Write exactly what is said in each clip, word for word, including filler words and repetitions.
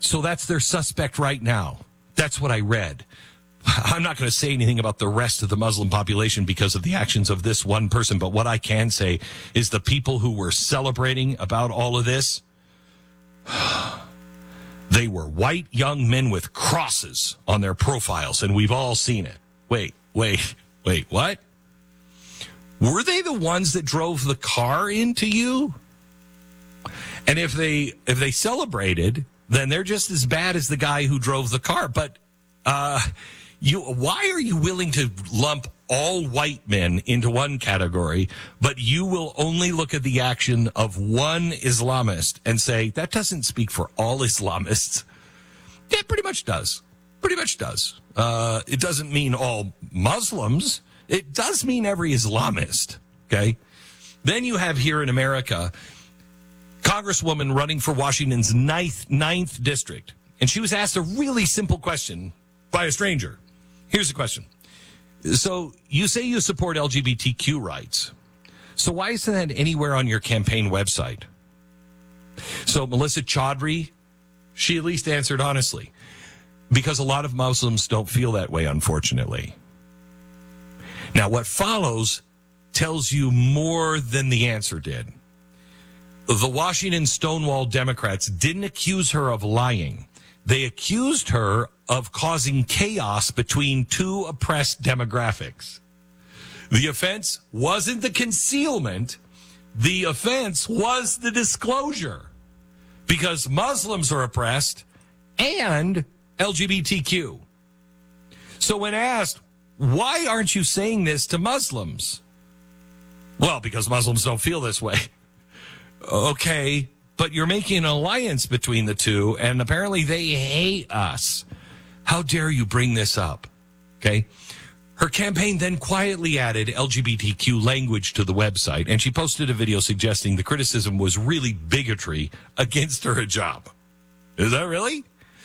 So that's their suspect right now. That's what I read. I'm not going to say anything about the rest of the Muslim population because of the actions of this one person, but what I can say is the people who were celebrating about all of this, they were white young men with crosses on their profiles, and we've all seen it. Wait, wait, wait, what? Were they the ones that drove the car into you? And if they if they celebrated, then they're just as bad as the guy who drove the car. But uh, you, why are you willing to lump all white men into one category, but you will only look at the action of one Islamist and say, that doesn't speak for all Islamists? Yeah, it pretty much does. Pretty much does. Uh, it doesn't mean all Muslims. It does mean every Islamist, okay? Then you have here in America, Congresswoman running for Washington's ninth, ninth district. And she was asked a really simple question by a stranger. Here's the question. So you say you support L G B T Q rights. So why isn't that anywhere on your campaign website? So Melissa Chaudhry, she at least answered honestly. Because a lot of Muslims don't feel that way, unfortunately. Now, what follows tells you more than the answer did. The Washington Stonewall Democrats didn't accuse her of lying. They accused her of causing chaos between two oppressed demographics. The offense wasn't the concealment. The offense was the disclosure. Because Muslims are oppressed and L G B T Q. So when asked, why aren't you saying this to Muslims? Well, because Muslims don't feel this way. Okay, but you're making an alliance between the two, and apparently they hate us. How dare you bring this up? Okay. Her campaign then quietly added L G B T Q language to the website, and she posted a video suggesting the criticism was really bigotry against her hijab. Is that really?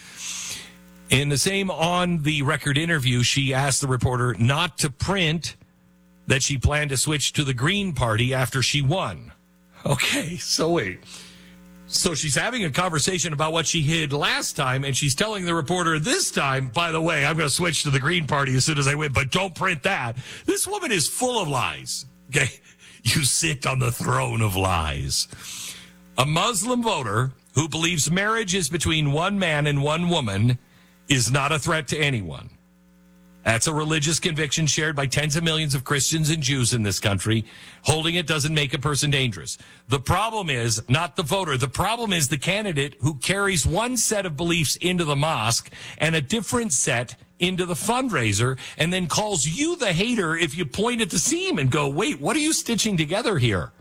In the same on-the-record interview, she asked the reporter not to print that she planned to switch to the Green Party after she won. Okay, so wait. So she's having a conversation about what she hid last time, and she's telling the reporter this time, by the way, I'm going to switch to the Green Party as soon as I win, but don't print that. This woman is full of lies. Okay? You sit on the throne of lies. A Muslim voter who believes marriage is between one man and one woman is not a threat to anyone. That's a religious conviction shared by tens of millions of Christians and Jews in this country. Holding it doesn't make a person dangerous. The problem is not the voter. The problem is the candidate who carries one set of beliefs into the mosque and a different set into the fundraiser and then calls you the hater if you point at the seam and go, wait, what are you stitching together here?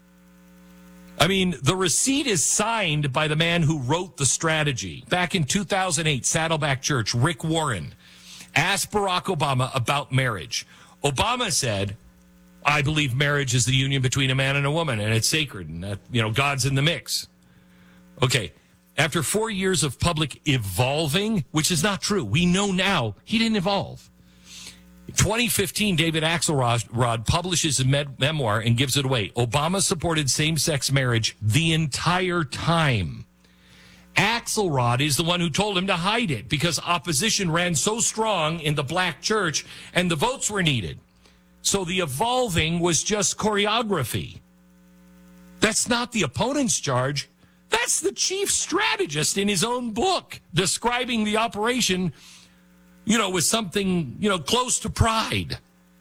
I mean, the receipt is signed by the man who wrote the strategy. Back in two thousand eight, Saddleback Church, Rick Warren asked Barack Obama about marriage. Obama said, I believe marriage is the union between a man and a woman, and it's sacred, and that, you know, God's in the mix. Okay, after four years of public evolving, which is not true, we know now he didn't evolve. In twenty fifteen, David Axelrod publishes a med- memoir and gives it away. Obama supported same-sex marriage the entire time. Axelrod is the one who told him to hide it because opposition ran so strong in the black church and the votes were needed. So the evolving was just choreography. That's not the opponent's charge. That's the chief strategist in his own book describing the operation, you know, with something, you know, close to pride.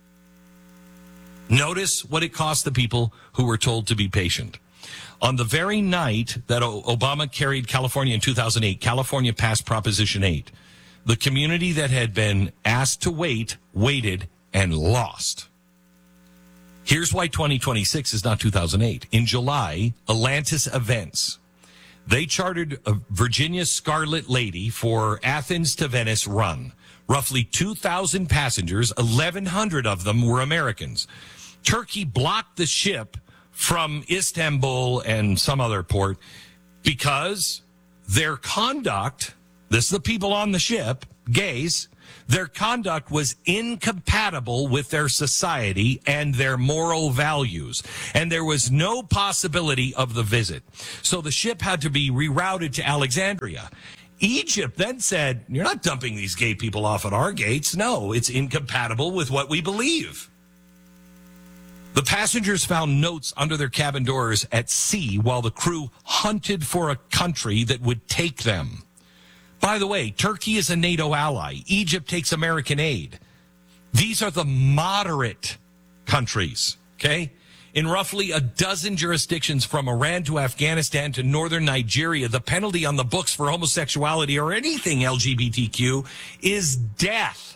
Notice what it cost the people who were told to be patient. On the very night that Obama carried California in two thousand eight, California passed Proposition eight. The community that had been asked to wait, waited, and lost. Here's why twenty twenty-six is not two thousand eight. In July, Atlantis Events, they chartered a Virginia Scarlet Lady for Athens to Venice run. Roughly two thousand passengers, eleven hundred of them were Americans. Turkey blocked the ship from Istanbul and some other port because their conduct, this is the people on the ship, gays, their conduct was incompatible with their society and their moral values. And there was no possibility of the visit. So the ship had to be rerouted to Alexandria. Egypt then said, you're not dumping these gay people off at our gates. No, it's incompatible with what we believe. The passengers found notes under their cabin doors at sea while the crew hunted for a country that would take them. By the way, Turkey is a NATO ally. Egypt takes American aid. These are the moderate countries, okay? In roughly a dozen jurisdictions from Iran to Afghanistan to northern Nigeria, the penalty on the books for homosexuality or anything L G B T Q is death.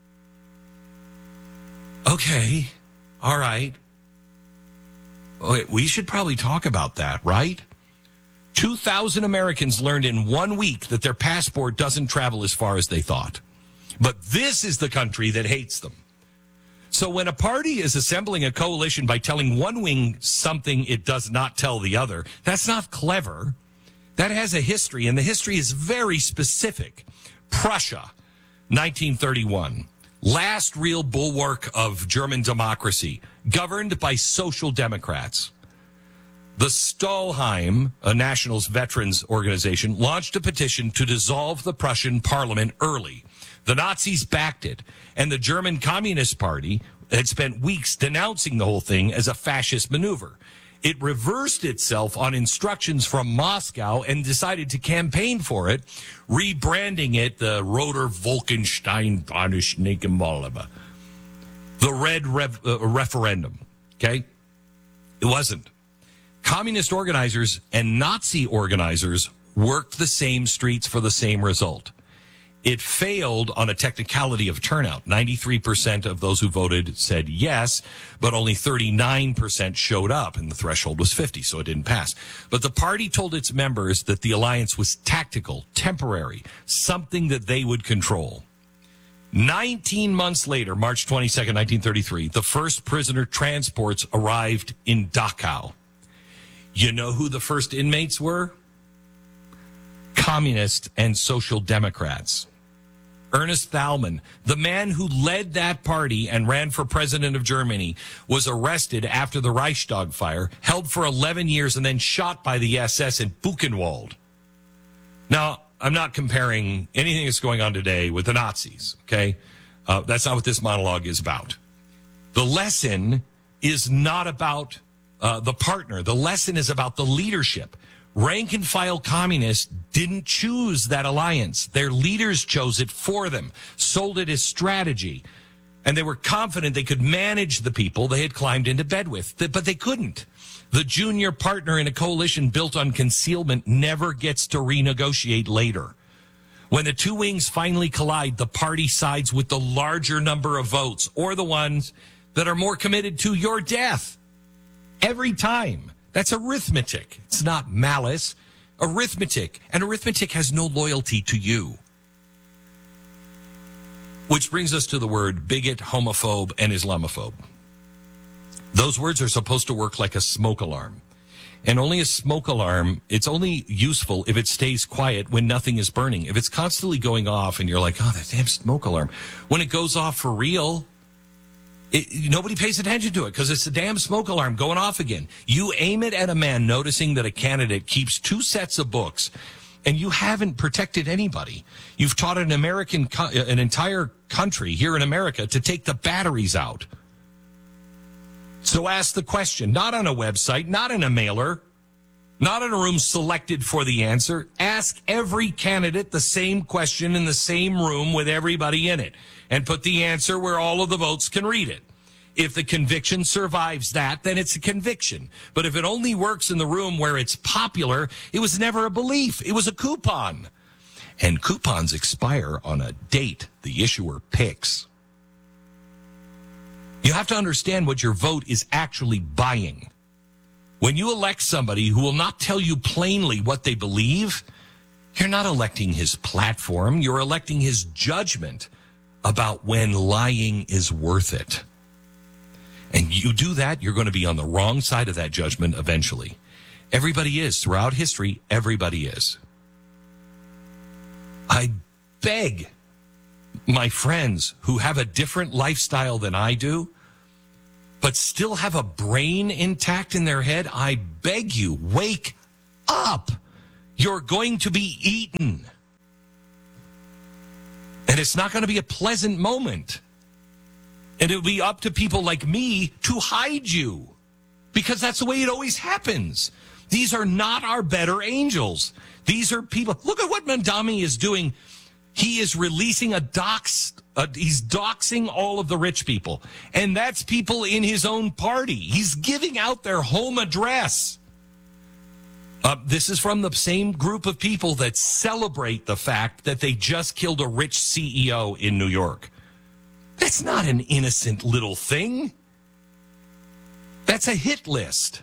Okay, all right. Okay, we should probably talk about that, right? two thousand Americans learned in one week that their passport doesn't travel as far as they thought. But this is the country that hates them. So when a party is assembling a coalition by telling one wing something it does not tell the other, that's not clever. That has a history, and the history is very specific. Prussia, nineteen thirty-one. Last real bulwark of German democracy, governed by social democrats. The Stahlhelm, a nationalist veterans organization, launched a petition to dissolve the Prussian parliament early. The Nazis backed it, and the German Communist Party had spent weeks denouncing the whole thing as a fascist maneuver. It reversed itself on instructions from Moscow and decided to campaign for it, rebranding it the Roter Volkenstein Banisch the Red Rev- uh, Referendum. Okay? It wasn't. Communist organizers and Nazi organizers worked the same streets for the same result. It failed on a technicality of turnout. ninety-three percent of those who voted said yes, but only thirty-nine percent showed up, and the threshold was fifty, so it didn't pass. But the party told its members that the alliance was tactical, temporary, something that they would control. nineteen months later, March twenty-second, nineteen thirty-three, the first prisoner transports arrived in Dachau. You know who the first inmates were? Communists and social democrats. Ernest Thälmann, the man who led that party and ran for president of Germany, was arrested after the Reichstag fire, held for eleven years, and then shot by the S S in Buchenwald. Now, I'm not comparing anything that's going on today with the Nazis, okay? Uh, that's not what this monologue is about. The lesson is not about uh, the partner. The lesson is about the leadership. Rank and file communists didn't choose that alliance. Their leaders chose it for them, sold it as strategy, and they were confident they could manage the people they had climbed into bed with, but they couldn't. The junior partner in a coalition built on concealment never gets to renegotiate later. When the two wings finally collide, the party sides with the larger number of votes, or the ones that are more committed to your death. Every time. That's arithmetic. It's not malice. Arithmetic. And arithmetic has no loyalty to you. Which brings us to the word bigot, homophobe, and Islamophobe. Those words are supposed to work like a smoke alarm. And only a smoke alarm, it's only useful if it stays quiet when nothing is burning. If it's constantly going off and you're like, oh, that damn smoke alarm. When it goes off for real, It, nobody pays attention to it because it's a damn smoke alarm going off again. You aim it at a man noticing that a candidate keeps two sets of books, and you haven't protected anybody. You've taught an American, an entire country here in America to take the batteries out. So ask the question, not on a website, not in a mailer, not in a room selected for the answer. Ask every candidate the same question in the same room with everybody in it, and put the answer where all of the votes can read it. If the conviction survives that, then it's a conviction. But if it only works in the room where it's popular, it was never a belief. It was a coupon. And coupons expire on a date the issuer picks. You have to understand what your vote is actually buying. When you elect somebody who will not tell you plainly what they believe, you're not electing his platform. You're electing his judgment about when lying is worth it. And you do that, you're going to be on the wrong side of that judgment eventually. Everybody is. Throughout history, everybody is. I beg my friends who have a different lifestyle than I do, but still have a brain intact in their head, I beg you, wake up. You're going to be eaten. And it's not going to be a pleasant moment. And it'll be up to people like me to hide you. Because that's the way it always happens. These are not our better angels. These are people. Look at what Mamdani is doing. He is releasing a dox. Uh, he's doxing all of the rich people. And that's people in his own party. He's giving out their home address. Uh, this is from the same group of people that celebrate the fact that they just killed a rich C E O in New York. That's not an innocent little thing. That's a hit list.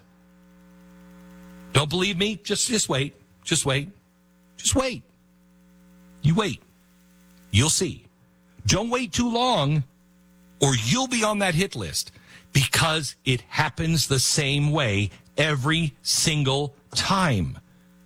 Don't believe me? Just, just wait. Just wait. Just wait. You wait. You'll see. Don't wait too long, or you'll be on that hit list, because it happens the same way every single time.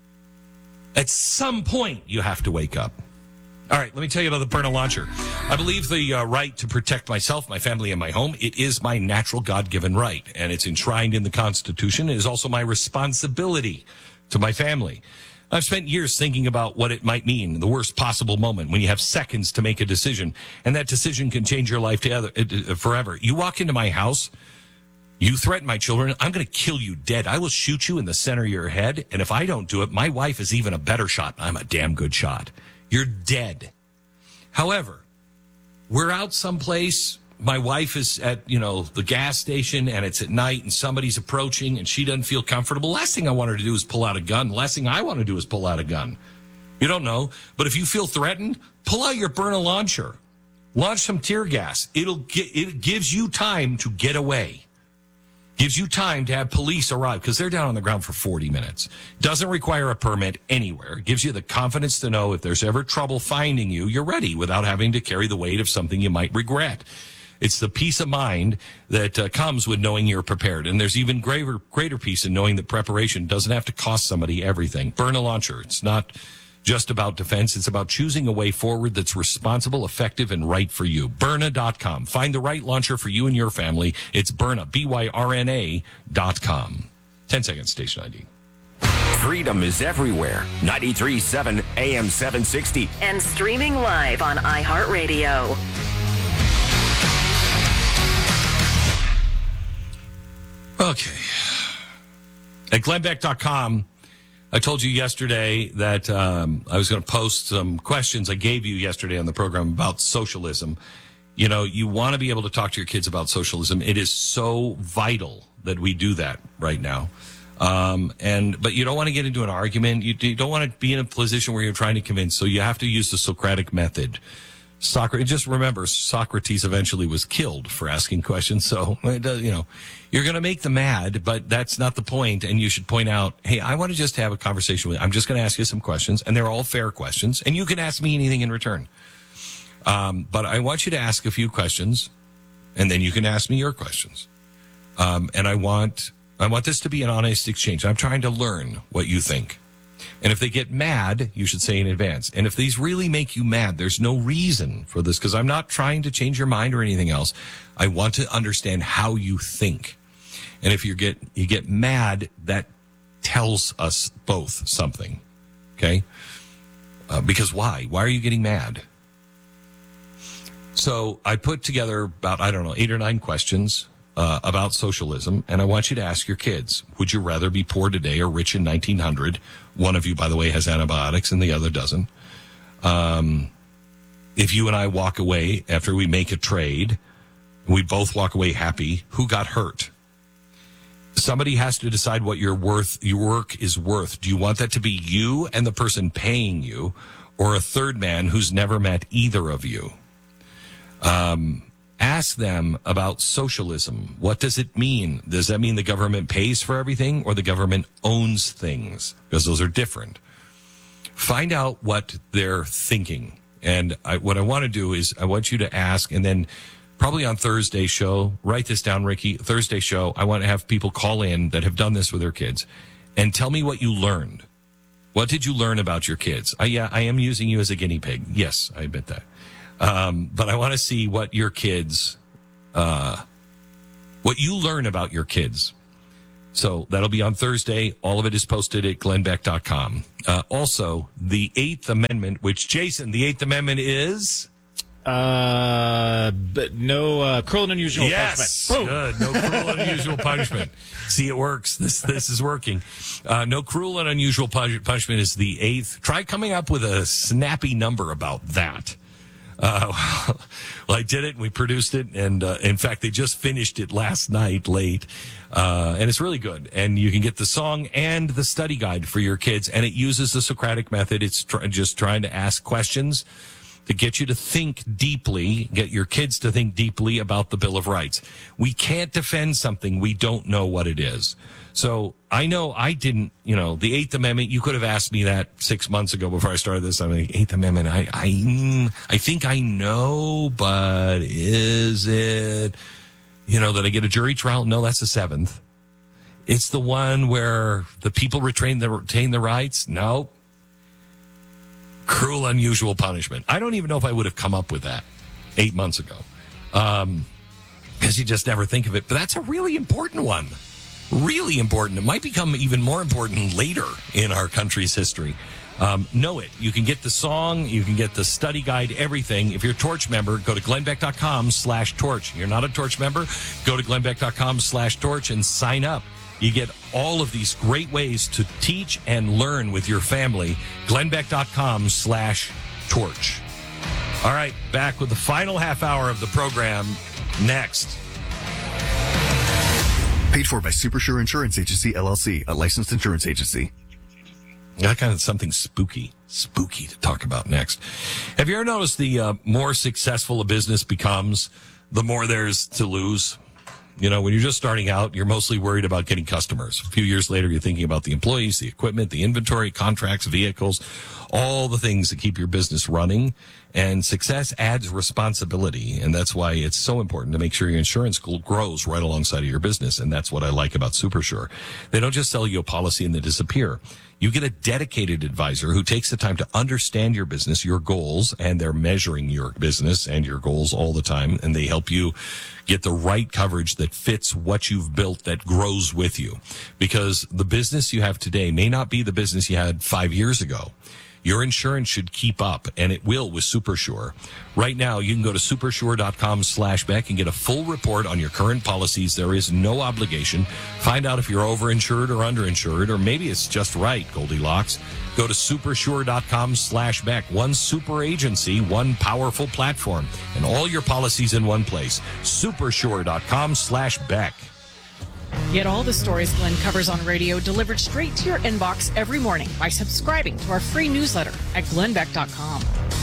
At some point, you have to wake up. All right, let me tell you about the Byrna launcher. I believe the uh, right to protect myself, my family, and my home. It is my natural God-given right, and it's enshrined in the Constitution. It is also my responsibility to my family. I've spent years thinking about what it might mean, the worst possible moment when you have seconds to make a decision, and that decision can change your life together, uh, forever. You walk into my house, you threaten my children, I'm going to kill you dead. I will shoot you in the center of your head, and if I don't do it, my wife is even a better shot. I'm a damn good shot. You're dead. However, we're out someplace. My wife is at, you know, the gas station, and it's at night, and somebody's approaching, and she doesn't feel comfortable. Last thing I want her to do is pull out a gun. The last thing I want to do is pull out a gun. You don't know. But if you feel threatened, pull out your Byrna launcher. Launch some tear gas. It'll get, it gives you time to get away. Gives you time to have police arrive, because they're down on the ground for forty minutes. Doesn't require a permit anywhere. Gives you the confidence to know if there's ever trouble finding you, you're ready without having to carry the weight of something you might regret. It's the peace of mind that uh, comes with knowing you're prepared. And there's even greater, greater peace in knowing that preparation doesn't have to cost somebody everything. Byrna launcher. It's not just about defense. It's about choosing a way forward that's responsible, effective, and right for you. Byrna dot com. Find the right launcher for you and your family. It's Byrna, B Y R N A dot com. ten seconds, station I D. Freedom is everywhere. ninety-three point seven A M seven sixty. And streaming live on iHeartRadio. Okay. At Glenn Beck dot com, I told you yesterday that um, I was going to post some questions I gave you yesterday on the program about socialism. You know, you want to be able to talk to your kids about socialism. It is so vital that we do that right now. Um, and but you don't want to get into an argument. You, you don't want to be in a position where you're trying to convince. So you have to use the Socratic method. Socrates, just remember, Socrates eventually was killed for asking questions. So, it does, you know, you're going to make them mad, but that's not the point. And you should point out, hey, I want to just have a conversation with you. I'm just going to ask you some questions, and they're all fair questions, and you can ask me anything in return. Um, but I want you to ask a few questions, and then you can ask me your questions. Um, and I want, I want this to be an honest exchange. I'm trying to learn what you think. And if they get mad, you should say in advance. And if these really make you mad, there's no reason for this, because I'm not trying to change your mind or anything else. I want to understand how you think. And if you get you get mad, that tells us both something. Okay? Uh, because why? Why are you getting mad? So I put together about, I don't know, eight or nine questions uh, about socialism, and I want you to ask your kids, would you rather be poor today or rich in nineteen hundred? One of you, by the way, has antibiotics and the other doesn't. Um, if you and I walk away after we make a trade, we both walk away happy, who got hurt? Somebody has to decide what your worth, your work is worth. Do you want that to be you and the person paying you, or a third man who's never met either of you? Um, ask them about socialism. What does it mean? Does that mean the government pays for everything, or the government owns things? Because those are different. Find out what they're thinking. And I, what I want to do is I want you to ask, and then probably on Thursday show, write this down, Ricky, Thursday show, I want to have people call in that have done this with their kids and tell me what you learned. What did you learn about your kids? I, yeah, I am using you as a guinea pig. Yes, I admit that. Um, but I want to see what your kids, uh, what you learn about your kids. So that'll be on Thursday. All of it is posted at Glenn Beck dot com. Uh, also, the Eighth Amendment, which, Jason, the Eighth Amendment is? Uh, but no uh, cruel and unusual yes. punishment. Good. No cruel and unusual punishment. See, it works. This this is working. Uh, no cruel and unusual punishment is the eighth. Try coming up with a snappy number about that. Uh, well, I did it, and we produced it, and uh, in fact, they just finished it last night late, uh, and it's really good. And you can get the song and the study guide for your kids, and it uses the Socratic method. It's tr- just trying to ask questions to get you to think deeply, get your kids to think deeply about the Bill of Rights. We can't defend something we don't know what it is. So I know I didn't, you know, the Eighth Amendment, you could have asked me that six months ago before I started this. I'm like, Eighth Amendment, I, I, mm, I think I know, but is it, you know, that I get a jury trial? No, that's the seventh. It's the one where the people retain the, retain the rights? No. Cruel, unusual punishment. I don't even know if I would have come up with that eight months ago. Um, because you just never think of it. But that's a really important one. Really important. It might become even more important later in our country's history. Um, know it. You can get the song. You can get the study guide, everything. If you're a Torch member, go to glennbeck.com slash torch. You're not a Torch member, go to glennbeck.com slash torch and sign up. You get all of these great ways to teach and learn with your family. glennbeck.com slash torch. All right, back with the final half hour of the program next. Paid for by Supersure Insurance Agency, L L C, a licensed insurance agency. Got kind of something spooky, spooky to talk about next. Have you ever noticed the uh, more successful a business becomes, the more there's to lose? You know, when you're just starting out, you're mostly worried about getting customers. A few years later, you're thinking about the employees, the equipment, the inventory, contracts, vehicles, all the things that keep your business running. And success adds responsibility. And that's why it's so important to make sure your insurance grows right alongside of your business. And that's what I like about Supersure. They don't just sell you a policy and they disappear. You get a dedicated advisor who takes the time to understand your business, your goals, and they're measuring your business and your goals all the time. And they help you get the right coverage that fits what you've built that grows with you. Because the business you have today may not be the business you had five years ago. Your insurance should keep up, and it will with Supersure. Right now, you can go to supersure.com slash Beck and get a full report on your current policies. There is no obligation. Find out if you're overinsured or underinsured, or maybe it's just right, Goldilocks. Go to supersure.com slash Beck. One super agency, one powerful platform, and all your policies in one place. Supersure.com slash Beck. Get all the stories Glenn covers on radio delivered straight to your inbox every morning by subscribing to our free newsletter at glenn beck dot com.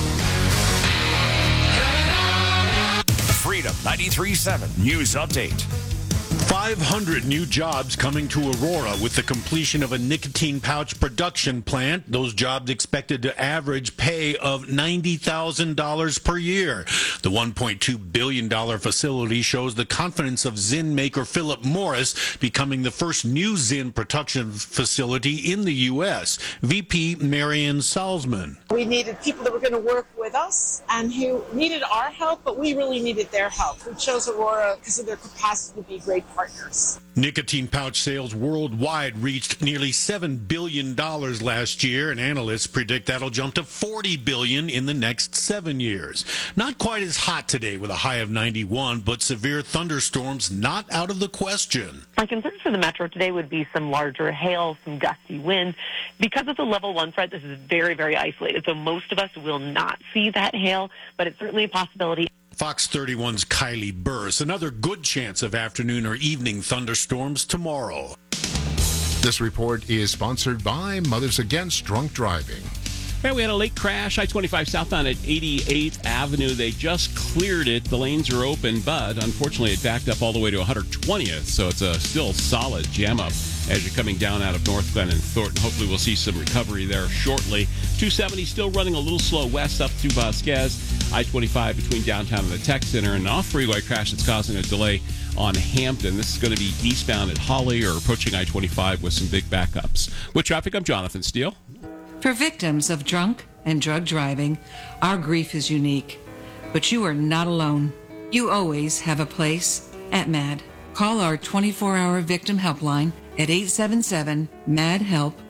Freedom ninety-three point seven News Update. five hundred new jobs coming to Aurora with the completion of a nicotine pouch production plant. Those jobs expected to average pay of ninety thousand dollars per year. The one point two billion dollars facility shows the confidence of Zyn maker Philip Morris, becoming the first new Zyn production facility in the U S. V P Marion Salzman. We needed people that were going to work with us and who needed our help, but we really needed their help. We chose Aurora because of their capacity to be great partners. Nicotine pouch sales worldwide reached nearly seven billion dollars last year, and analysts predict that'll jump to forty billion dollars in the next seven years. Not quite as hot today with a high of ninety-one, but severe thunderstorms not out of the question. My concerns for the metro today would be some larger hail, some gusty winds. Because it's a level one threat, this is very, very isolated, so most of us will not see that hail, but it's certainly a possibility. Fox thirty-one's Kylie Burris. Another good chance of afternoon or evening thunderstorms tomorrow. This report is sponsored by Mothers Against Drunk Driving. Well, we had a late crash, I twenty-five southbound at eighty-eighth Avenue. They just cleared it. The lanes are open, but unfortunately it backed up all the way to one hundred twentieth, so it's a still solid jam up as you're coming down out of North Glen and Thornton. Hopefully we'll see some recovery there shortly. two seventy still running a little slow west up through Vasquez. I twenty-five between downtown and the Tech Center. And an off-freeway crash that's causing a delay on Hampton. This is going to be eastbound at Holly or approaching I twenty-five with some big backups. With traffic, I'm Jonathan Steele. For victims of drunk and drug driving, our grief is unique. But you are not alone. You always have a place at MAD. Call our twenty-four hour victim helpline at eight seven seven, M A D, HELP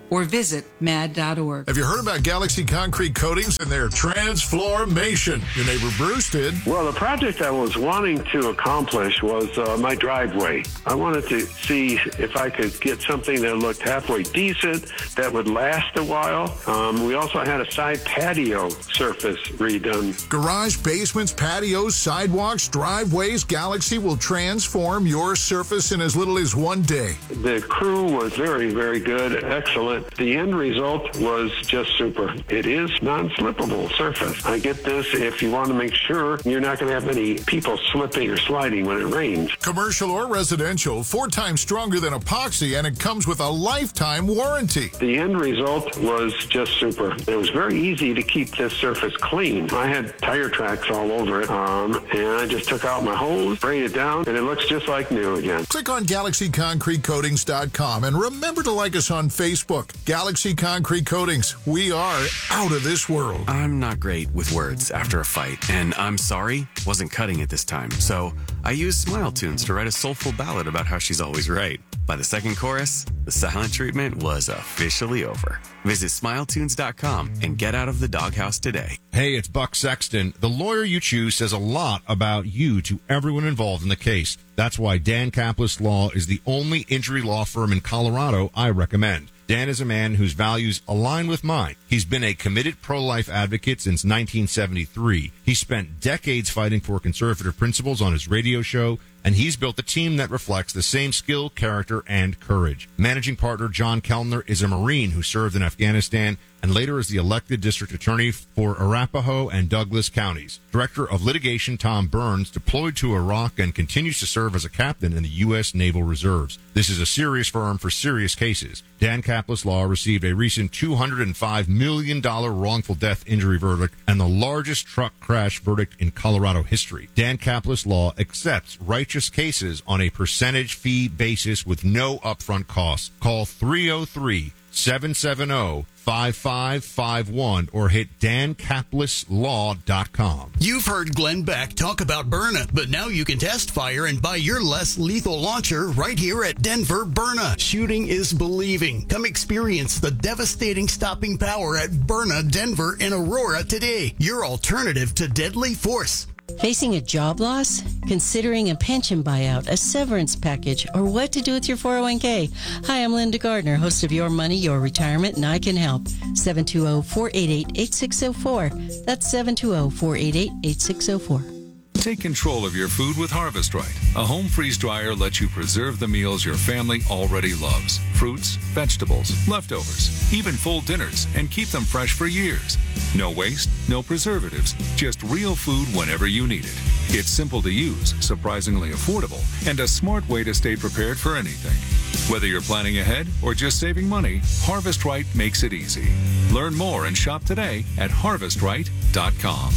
or visit mad dot org. Have you heard about Galaxy Concrete Coatings and their transformation? Your neighbor Bruce did. Well, the project I was wanting to accomplish was uh, my driveway. I wanted to see if I could get something that looked halfway decent, that would last a while. Um, we also had a side patio surface redone. Garage, basements, patios, sidewalks, driveways, Galaxy will transform your surface in as little as one day. The crew was very, very good, excellent. The end result was just super. It is non-slippable surface. I get this if you want to make sure you're not going to have any people slipping or sliding when it rains. Commercial or residential, four times stronger than epoxy, and it comes with a lifetime warranty. The end result was just super. It was very easy to keep this surface clean. I had tire tracks all over it, um, and I just took out my hose, sprayed it down, and it looks just like new again. Click on Galaxy Concrete Coatings dot com and remember to like us on Facebook. Galaxy Concrete Coatings. We are out of this world. I'm not great with words after a fight, and I'm sorry wasn't cutting it this time. So I used Smile Tunes to write a soulful ballad about how she's always right. By the second chorus, the silent treatment was officially over. Visit Smile Tunes dot com and get out of the doghouse today. Hey, it's Buck Sexton. The lawyer you choose says a lot about you to everyone involved in the case. That's why Dan Kaplis Law is the only injury law firm in Colorado I recommend. Dan is a man whose values align with mine. He's been a committed pro-life advocate since nineteen seventy-three. He spent decades fighting for conservative principles on his radio show, and he's built a team that reflects the same skill, character, and courage. Managing partner John Kellner is a Marine who served in Afghanistan and later as the elected district attorney for Arapahoe and Douglas counties. Director of litigation Tom Burns deployed to Iraq and continues to serve as a captain in the U S Naval Reserves. This is a serious firm for serious cases. Dan Kaplis Law received a recent two hundred five million dollars wrongful death injury verdict and the largest truck crash verdict in Colorado history. Dan Kaplis Law accepts righteous cases on a percentage fee basis with no upfront costs. Call three oh three, seven seven oh, five five five one or hit Dan Kaplis Law dot com. You've heard Glenn Beck talk about Byrna, but now you can test fire and buy your less lethal launcher right here at Denver Byrna. Shooting is believing. Come experience the devastating stopping power at Byrna, Denver, and Aurora today. Your alternative to deadly force. Facing a job loss? Considering a pension buyout, a severance package, or what to do with your four oh one k? Hi, I'm Linda Gardner, host of Your Money, Your Retirement, and I can help. seven two zero, four eight eight, eight six zero four. That's seven two zero, four eight eight, eight six zero four. Take control of your food with Harvest Right. A home freeze dryer lets you preserve the meals your family already loves. Fruits, vegetables, leftovers, even full dinners, and keep them fresh for years. No waste, no preservatives, just real food whenever you need it. It's simple to use, surprisingly affordable, and a smart way to stay prepared for anything. Whether you're planning ahead or just saving money, Harvest Right makes it easy. Learn more and shop today at harvest right dot com.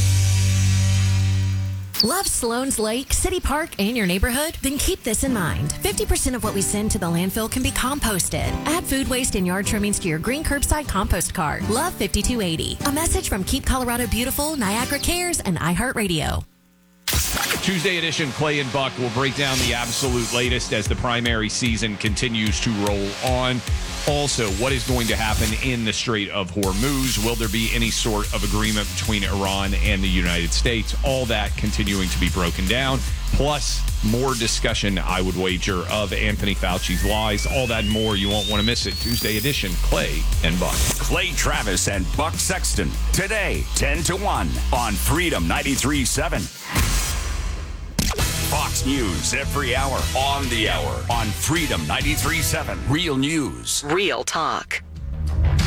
Love Sloan's Lake, City Park, and your neighborhood? Then keep this in mind. fifty percent of what we send to the landfill can be composted. Add food waste and yard trimmings to your green curbside compost cart. Love fifty-two eighty. A message from Keep Colorado Beautiful, Niagara Cares, and iHeartRadio. Tuesday edition, Clay and Buck will break down the absolute latest as the primary season continues to roll on. Also, what is going to happen in the Strait of Hormuz? Will there be any sort of agreement between Iran and the United States? All that continuing to be broken down. Plus, more discussion, I would wager, of Anthony Fauci's lies. All that and more. You won't want to miss it. Tuesday edition, Clay and Buck. Clay Travis and Buck Sexton. Today, ten to one on Freedom ninety-three point seven. Fox News every hour, on the hour, on Freedom ninety-three point seven. Real news. Real talk.